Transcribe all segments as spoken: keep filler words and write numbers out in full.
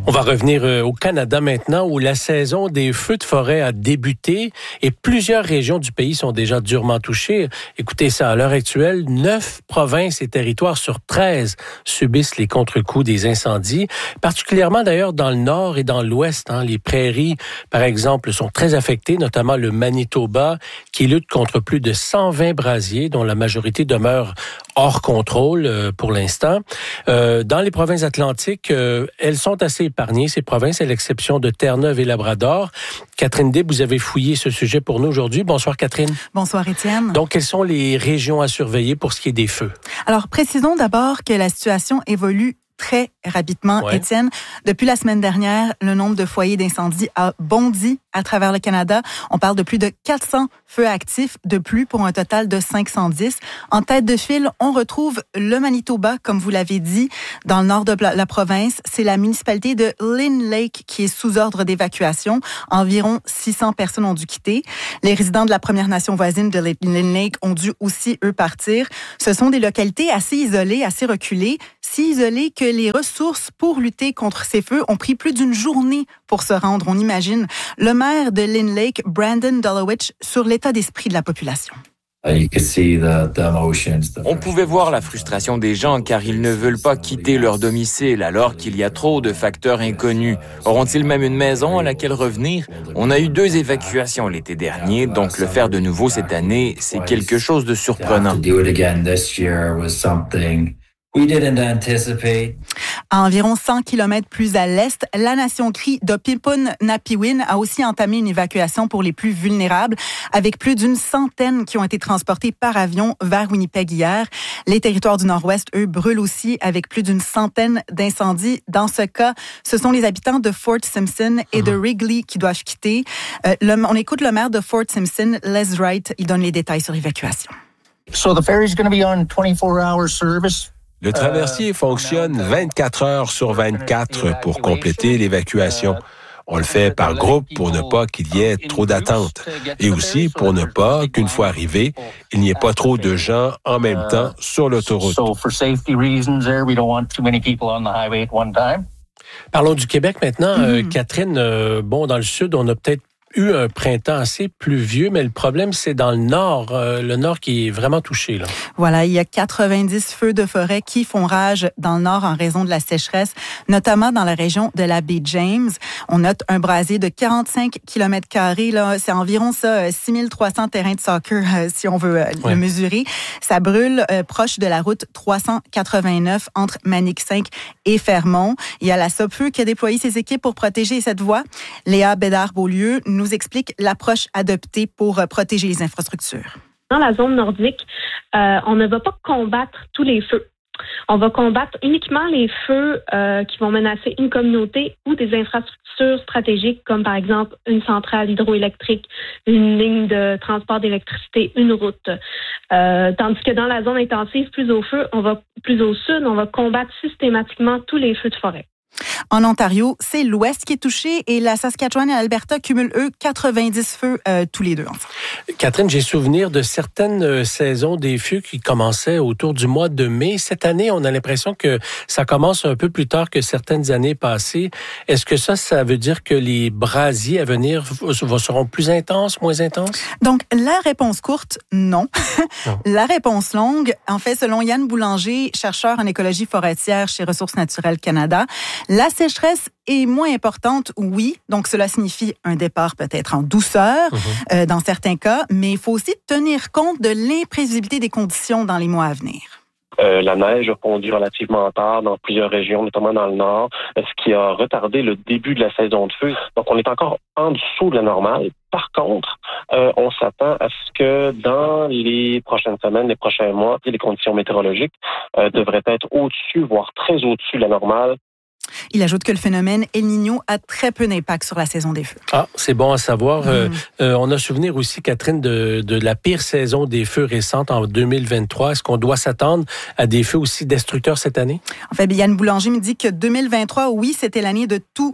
On va revenir au Canada maintenant où la saison des feux de forêt a débuté et plusieurs régions du pays sont déjà durement touchées. Écoutez ça, à l'heure actuelle, neuf provinces et territoires sur treize subissent les contre-coups des incendies, particulièrement d'ailleurs dans le nord et dans l'ouest. Hein. Les prairies, par exemple, sont très affectées, notamment le Manitoba qui lutte contre plus de cent vingt brasiers dont la majorité demeure hors contrôle euh, pour l'instant. Euh, dans les provinces atlantiques, euh, elles sont assez épargnées, ces provinces, à l'exception de Terre-Neuve et Labrador. Catherine Dib, vous avez fouillé ce sujet pour nous aujourd'hui. Bonsoir Catherine. Bonsoir Étienne. Donc, quelles sont les régions à surveiller pour ce qui est des feux? Alors, précisons d'abord que la situation évolue très rapidement, ouais. Étienne. Depuis la semaine dernière, le nombre de foyers d'incendie a bondi à travers le Canada. On parle de plus de quatre cents feux actifs de plus pour un total de cinq cent dix. En tête de file, on retrouve le Manitoba, comme vous l'avez dit, dans le nord de la province. C'est la municipalité de Lynn Lake qui est sous ordre d'évacuation. Environ six cents personnes ont dû quitter. Les résidents de la Première Nation voisine de Lynn Lake ont dû aussi, eux, partir. Ce sont des localités assez isolées, assez reculées, si isolées que les ressources pour lutter contre ces feux ont pris plus d'une journée pour se rendre, on imagine. Le maire de Lynn Lake, Brandon Dolowich, sur l'état d'esprit de la population. On pouvait voir la frustration des gens car ils ne veulent pas quitter leur domicile alors qu'il y a trop de facteurs inconnus. Auront-ils même une maison à laquelle revenir? On a eu deux évacuations l'été dernier, donc le faire de nouveau cette année, c'est quelque chose de surprenant. À environ cent kilomètres plus à l'est, la Nation Cri de Pipun-Napiwin a aussi entamé une évacuation pour les plus vulnérables, avec plus d'une centaine qui ont été transportés par avion vers Winnipeg hier. Les territoires du Nord-Ouest, eux, brûlent aussi avec plus d'une centaine d'incendies. Dans ce cas, ce sont les habitants de Fort Simpson et de Wrigley qui doivent quitter. Euh, le, on écoute le maire de Fort Simpson, Les Wright. Il donne les détails sur l'évacuation. So the ferry is going to be on twenty-four hour service. Le traversier fonctionne vingt-quatre heures sur vingt-quatre pour compléter l'évacuation. On le fait par groupe pour ne pas qu'il y ait trop d'attentes et aussi pour ne pas qu'une fois arrivé, il n'y ait pas trop de gens en même temps sur l'autoroute. Parlons du Québec maintenant. Mm. Euh, Catherine, euh, bon, dans le sud, on a peut-être eu un printemps assez pluvieux, mais le problème, c'est dans le nord, euh, le nord qui est vraiment touché, là. Voilà, il y a quatre-vingt-dix feux de forêt qui font rage dans le nord en raison de la sécheresse, notamment dans la région de la baie James. On note un brasier de quarante-cinq kilomètres carrés, là, c'est environ ça, six mille trois cents terrains de soccer, euh, si on veut euh, ouais. le mesurer. Ça brûle euh, proche de la route trois cent quatre-vingt-neuf entre Manic-Cinq et Fermont. Il y a la Sopfeu qui a déployé ses équipes pour protéger cette voie. Léa Bédard-Beaulieu nous nous explique l'approche adoptée pour protéger les infrastructures. Dans la zone nordique, euh, on ne va pas combattre tous les feux. On va combattre uniquement les feux euh, qui vont menacer une communauté ou des infrastructures stratégiques, comme par exemple une centrale hydroélectrique, une ligne de transport d'électricité, une route. Euh, tandis que dans la zone intensive, plus au feu, on va plus au sud, on va combattre systématiquement tous les feux de forêt. En Ontario, c'est l'Ouest qui est touché et la Saskatchewan et l'Alberta cumulent, eux, quatre-vingt-dix feux euh, tous les deux. Enfin. Catherine, j'ai souvenir de certaines euh, saisons des feux qui commençaient autour du mois de mai. Cette année, on a l'impression que ça commence un peu plus tard que certaines années passées. Est-ce que ça, ça veut dire que les brasiers à venir seront plus intenses, moins intenses? Donc, la réponse courte, non. non. La réponse longue, en fait, selon Yann Boulanger, chercheur en écologie forestière chez Ressources naturelles Canada, la sécheresse est moins importante, oui. Donc, cela signifie un départ peut-être en douceur mm-hmm. euh, dans certains cas, mais il faut aussi tenir compte de l'imprévisibilité des conditions dans les mois à venir. Euh, la neige a fondu relativement tard dans plusieurs régions, notamment dans le nord, ce qui a retardé le début de la saison de feu. Donc, on est encore en dessous de la normale. Par contre, euh, on s'attend à ce que dans les prochaines semaines, les prochains mois, les conditions météorologiques euh, devraient être au-dessus, voire très au-dessus de la normale. Il ajoute que le phénomène El Niño a très peu d'impact sur la saison des feux. Ah, c'est bon à savoir. Mmh. Euh, euh, on a souvenir aussi, Catherine, de, de la pire saison des feux récente en deux mille vingt-trois. Est-ce qu'on doit s'attendre à des feux aussi destructeurs cette année? En fait, Yann Boulanger me dit que deux mille vingt-trois, oui, c'était l'année de tous les, re-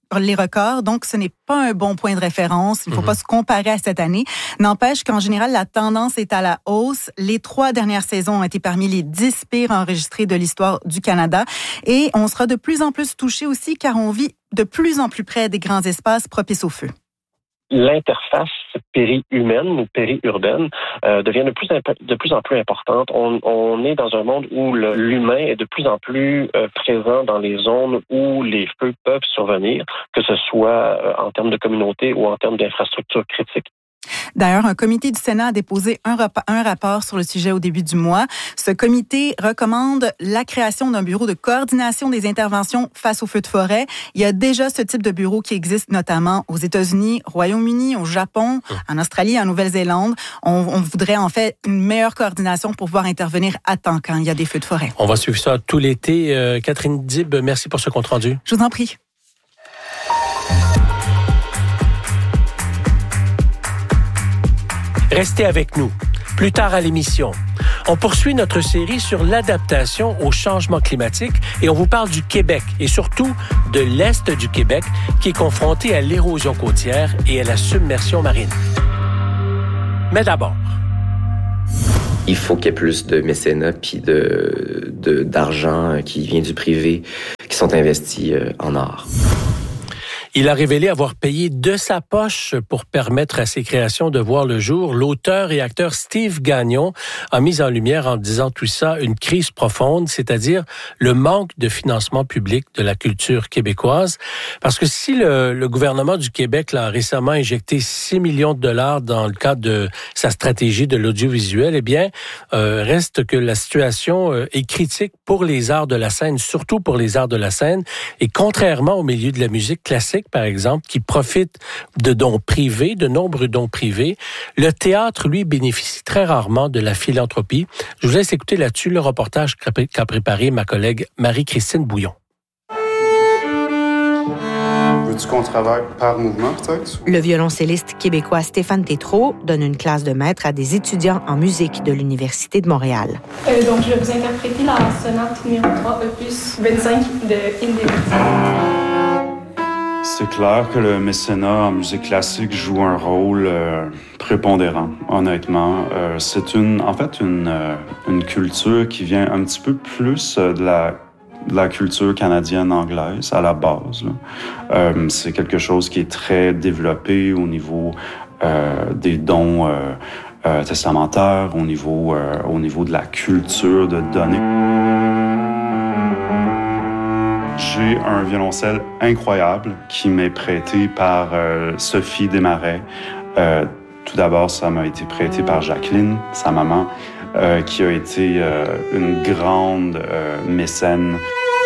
les records, donc ce n'est pas un bon point de référence. Il ne faut Mm-hmm. pas se comparer à cette année. N'empêche qu'en général, la tendance est à la hausse. Les trois dernières saisons ont été parmi les dix pires enregistrées de l'histoire du Canada. Et on sera de plus en plus touché aussi car on vit de plus en plus près des grands espaces propices au feu. L'interface péri-humaine ou péri-urbaine euh, devient de plus, imp- de plus en plus importante. On, on est dans un monde où le, l'humain est de plus en plus euh, présent dans les zones où les feux peuvent survenir, que ce soit euh, en termes de communauté ou en termes d'infrastructures critiques. D'ailleurs, un comité du Sénat a déposé un, rap- un rapport sur le sujet au début du mois. Ce comité recommande la création d'un bureau de coordination des interventions face aux feux de forêt. Il y a déjà ce type de bureau qui existe notamment aux États-Unis, au Royaume-Uni, au Japon, en Australie et en Nouvelle-Zélande. On, on voudrait en fait une meilleure coordination pour pouvoir intervenir à temps quand il y a des feux de forêt. On va suivre ça tout l'été. Euh, Catherine Dib, merci pour ce compte-rendu. Je vous en prie. Restez avec nous. Plus tard à l'émission, on poursuit notre série sur l'adaptation au changement climatique et on vous parle du Québec et surtout de l'Est du Québec qui est confronté à l'érosion côtière et à la submersion marine. Mais d'abord, il faut qu'il y ait plus de mécénat puis de, de, d'argent qui vient du privé qui sont investis en art. il a révélé avoir payé de sa poche pour permettre à ses créations de voir le jour. L'auteur et acteur Steve Gagnon a mis en lumière en disant tout ça une crise profonde, c'est-à-dire le manque de financement public de la culture québécoise. Parce que si le, le gouvernement du Québec là, a récemment injecté six millions de dollars dans le cadre de sa stratégie de l'audiovisuel, eh bien, euh, reste que la situation euh, est critique pour les arts de la scène, surtout pour les arts de la scène. Et contrairement au milieu de la musique classique, par exemple, qui profite de dons privés, de nombreux dons privés, le théâtre, lui, bénéficie très rarement de la philanthropie. Je vous laisse écouter là-dessus le reportage qu'a préparé ma collègue Marie-Christine Bouillon. Veux-tu qu'on travaille par mouvement, peut-être? Le violoncelliste québécois Stéphane Tétrault donne une classe de maître à des étudiants en musique de l'Université de Montréal. Euh, donc, je vais vous interpréter la sonate numéro trois, opus vingt-cinq de Indeed. C'est clair que le mécénat en musique classique joue un rôle euh, prépondérant, honnêtement. Euh, c'est une, en fait une, euh, une culture qui vient un petit peu plus euh, de la de la culture canadienne-anglaise à la base. Euh, c'est quelque chose qui est très développé au niveau euh, des dons euh, euh, testamentaires, au niveau, euh, au niveau de la culture de donner. J'ai un violoncelle incroyable qui m'est prêté par euh, Sophie Desmarais. Euh, tout d'abord, ça m'a été prêté par Jacqueline, sa maman, euh, qui a été euh, une grande euh, mécène.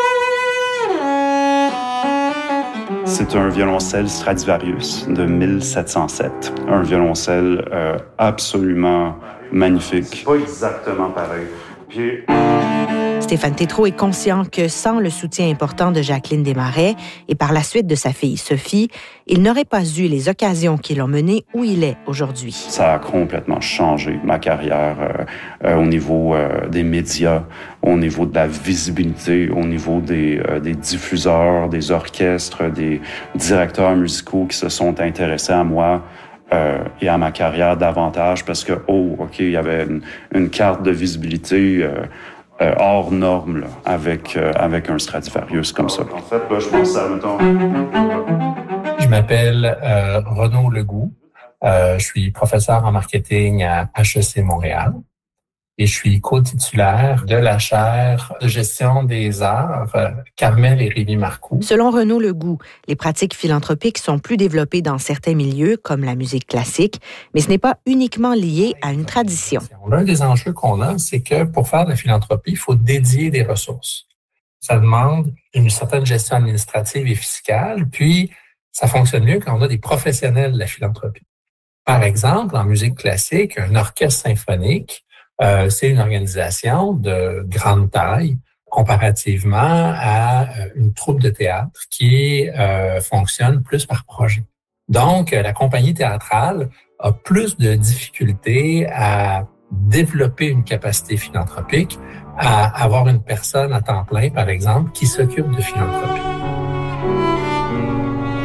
C'est un violoncelle Stradivarius de mille sept cent sept. Un violoncelle euh, absolument magnifique. C'est pas exactement pareil. Puis... Stéphane Tétrault est conscient que sans le soutien important de Jacqueline Desmarais et par la suite de sa fille Sophie, il n'aurait pas eu les occasions qui l'ont mené où il est aujourd'hui. Ça a complètement changé ma carrière euh, euh, au niveau euh, des médias, au niveau de la visibilité, au niveau des, euh, des diffuseurs, des orchestres, des directeurs musicaux qui se sont intéressés à moi. Euh, et à ma carrière davantage parce que, oh, OK, il y avait une, une carte de visibilité euh, euh, hors norme là, avec, euh, avec un Stradivarius comme ça. En fait, là, je pense à, mettons... Je m'appelle euh, Renaud Legout. Euh, je suis professeur en marketing à H E C Montréal. Et je suis co-titulaire de la chaire de gestion des arts euh, Carmel et Rémy-Marcoux. Selon Renaud Legout, les pratiques philanthropiques sont plus développées dans certains milieux, comme la musique classique, mais ce n'est pas uniquement lié à une tradition. L'un des enjeux qu'on a, c'est que pour faire de la philanthropie, il faut dédier des ressources. Ça demande une certaine gestion administrative et fiscale, puis ça fonctionne mieux quand on a des professionnels de la philanthropie. Par exemple, en musique classique, un orchestre symphonique, Euh, c'est une organisation de grande taille comparativement à euh, une troupe de théâtre qui euh, fonctionne plus par projet. Donc, euh, la compagnie théâtrale a plus de difficultés à développer une capacité philanthropique, à avoir une personne à temps plein, par exemple, qui s'occupe de philanthropie.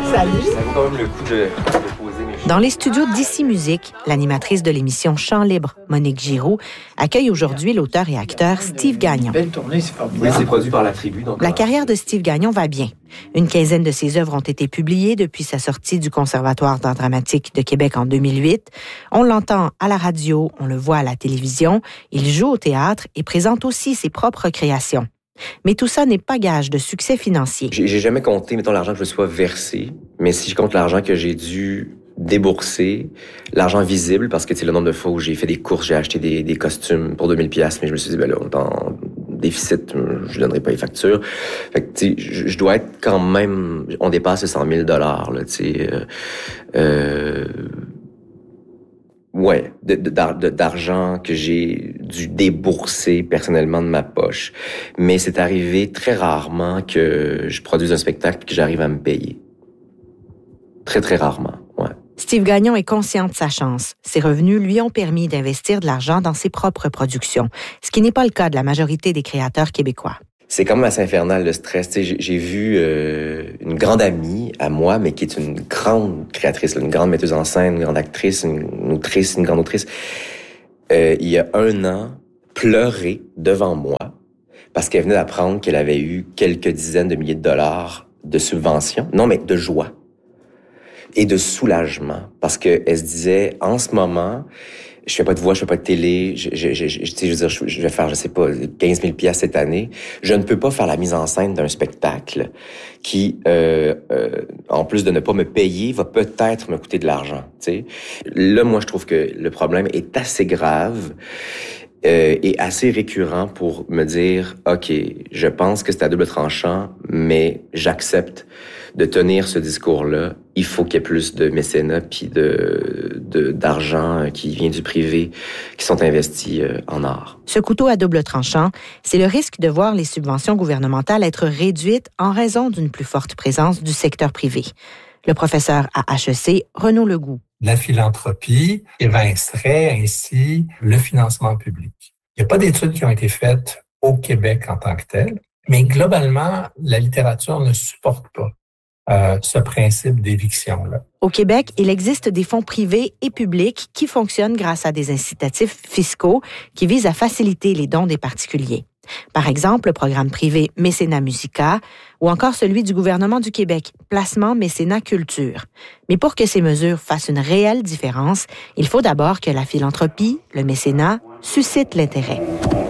Salut! Ça vaut quand même le coup de, de poser mes... Dans les studios d'Ici Musique, l'animatrice de l'émission Chant libre, Monique Giroux, accueille aujourd'hui l'auteur et acteur Steve Gagnon. Belle tournée, c'est formidable. Oui, c'est produit par la Tribu. Donc La carrière de Steve Gagnon va bien. Une quinzaine de ses œuvres ont été publiées depuis sa sortie du Conservatoire d'art dramatique de Québec en deux mille huit. On l'entend à la radio, on le voit à la télévision. Il joue au théâtre et présente aussi ses propres créations. Mais tout ça n'est pas gage de succès financier. J'ai, j'ai jamais compté, mettons, l'argent que je me sois versé, mais si je compte l'argent que j'ai dû débourser, l'argent visible, parce que c'est le nombre de fois où j'ai fait des courses, j'ai acheté des, des costumes pour deux mille piastres, mais je me suis dit, ben là, on est en déficit, je donnerai pas les factures. Fait que, tu sais, je, je dois être quand même, on dépasse les cent mille dollars, là, tu sais, euh, euh, ouais, de, de, d'argent que j'ai dû débourser personnellement de ma poche. Mais c'est arrivé très rarement que je produise un spectacle et que j'arrive à me payer. Très, très rarement, ouais. Steve Gagnon est conscient de sa chance. Ses revenus lui ont permis d'investir de l'argent dans ses propres productions, ce qui n'est pas le cas de la majorité des créateurs québécois. C'est quand même assez infernal, le stress. T'sais, j'ai, j'ai vu euh, une grande amie à moi, mais qui est une grande créatrice, là, une grande metteuse en scène, une grande actrice, une, une autrice, une grande autrice, euh, il y a un an, pleurer devant moi parce qu'elle venait d'apprendre qu'elle avait eu quelques dizaines de milliers de dollars de subventions. Non, mais de joie et de soulagement, parce que elle se disait, en ce moment, je fais pas de voix, je fais pas de télé, je, je, je, je, je veux dire, je, je vais faire, je sais pas, quinze mille piastres cette année. Je ne peux pas faire la mise en scène d'un spectacle qui, euh, euh, en plus de ne pas me payer, va peut-être me coûter de l'argent, tu sais. Là, moi, je trouve que le problème est assez grave euh, et assez récurrent pour me dire, OK, je pense que c'est à double tranchant, mais j'accepte de tenir ce discours-là. Il faut qu'il y ait plus de mécénat puis de, de, d'argent qui vient du privé qui sont investis en art. Ce couteau à double tranchant, c'est le risque de voir les subventions gouvernementales être réduites en raison d'une plus forte présence du secteur privé. Le professeur à H E C, Renaud Legout. La philanthropie évincerait ainsi le financement public. Il n'y a pas d'études qui ont été faites au Québec en tant que telles, mais globalement, la littérature ne supporte pas Euh, ce principe d'éviction-là. Au Québec, il existe des fonds privés et publics qui fonctionnent grâce à des incitatifs fiscaux qui visent à faciliter les dons des particuliers. Par exemple, le programme privé Mécénat Musica ou encore celui du gouvernement du Québec, Placement Mécénat Culture. Mais pour que ces mesures fassent une réelle différence, il faut d'abord que la philanthropie, le mécénat, suscite l'intérêt.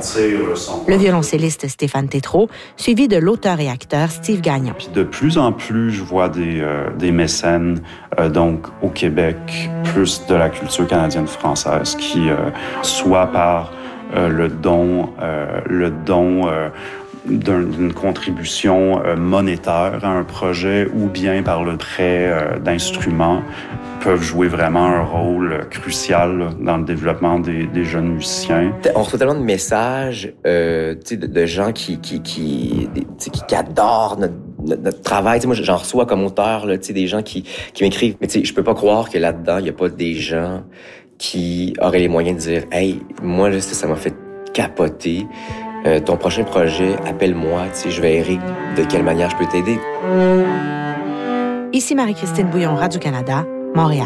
Le violoncelliste Stéphane Tétrault, suivi de l'auteur et acteur Steve Gagnon. Puis de plus en plus, je vois des, euh, des mécènes, euh, donc au Québec, plus de la culture canadienne-française, qui, euh, soit par euh, le don, euh, le don euh, d'un, d'une contribution euh, monétaire à un projet, ou bien par le prêt euh, d'instruments, peuvent jouer vraiment un rôle crucial là, dans le développement des, des jeunes musiciens. On reçoit tellement de messages euh, de, de gens qui, qui, qui, qui, qui adorent notre, notre, notre travail. T'sais, moi, j'en reçois comme auteur là, des gens qui, qui m'écrivent. Mais je peux pas croire que là-dedans, il n'y a pas des gens qui auraient les moyens de dire « Hey, moi, là, ça m'a fait capoter. Euh, ton prochain projet, appelle-moi. Je verrai de quelle manière je peux t'aider. » Ici Marie-Christine Bouillon, Radio-Canada, Montréal.